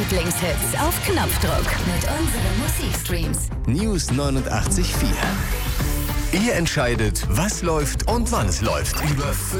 Lieblingshits auf Knopfdruck mit unseren Musikstreams. News 89.4. Ihr entscheidet, was läuft und wann es läuft. Über